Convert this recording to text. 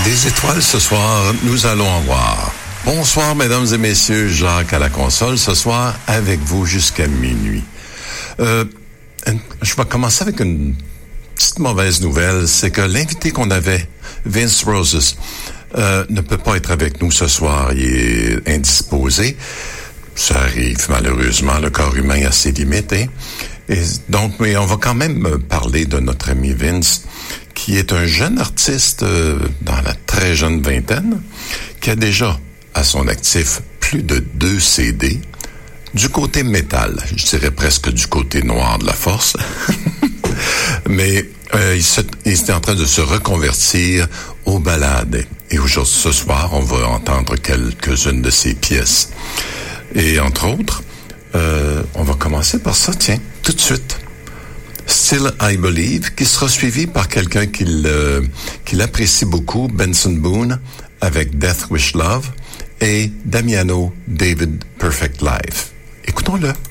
Des étoiles ce soir, nous allons en voir. Bonsoir, mesdames et messieurs, Jacques à la console, ce soir avec vous jusqu'à minuit. Je vais commencer avec une petite mauvaise nouvelle, c'est que l'invité qu'on avait, Vince Roses, ne peut pas être avec nous ce soir, il est indisposé. Ça arrive, malheureusement, le corps humain a ses limites, hein? Et donc, mais on va quand même parler de notre ami Vince, qui est un jeune artiste dans la très jeune vingtaine, qui a déjà à son actif plus de 2 CD, du côté métal, je dirais presque du côté noir de la force, mais il est en train de se reconvertir aux ballades. Et aujourd'hui, ce soir, on va entendre quelques-unes de ses pièces. Et entre autres, on va commencer par ça, tiens, tout de suite. Still I Believe, qui sera suivi par quelqu'un qu'il apprécie beaucoup, Benson Boone, avec Death Wish Love, et Damiano David Perfect Live. Écoutons-le.